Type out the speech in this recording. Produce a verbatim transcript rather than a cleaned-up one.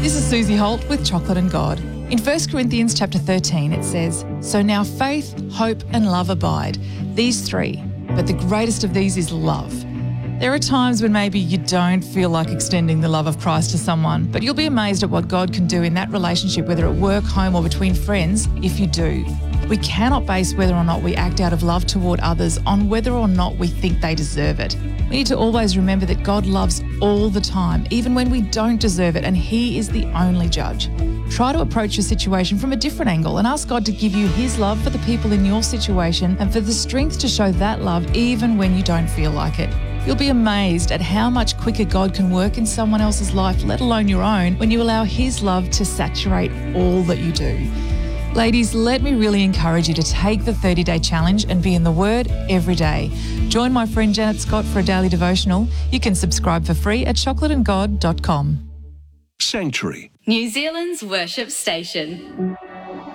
This is Susie Holt with Chocolate and God. In First Corinthians chapter thirteen, it says, "So now faith, hope and love abide, these three, but the greatest of these is love." There are times when maybe you don't feel like extending the love of Christ to someone, but you'll be amazed at what God can do in that relationship, whether at work, home or between friends, if you do. We cannot base whether or not we act out of love toward others on whether or not we think they deserve it. We need to always remember that God loves all the time, even when we don't deserve it, and He is the only judge. Try to approach your situation from a different angle and ask God to give you His love for the people in your situation and for the strength to show that love even when you don't feel like it. You'll be amazed at how much quicker God can work in someone else's life, let alone your own, when you allow His love to saturate all that you do. Ladies, let me really encourage you to take the thirty-day challenge and be in the Word every day. Join my friend Janet Scott for a daily devotional. You can subscribe for free at chocolate and god dot com. Sanctuary, New Zealand's worship station.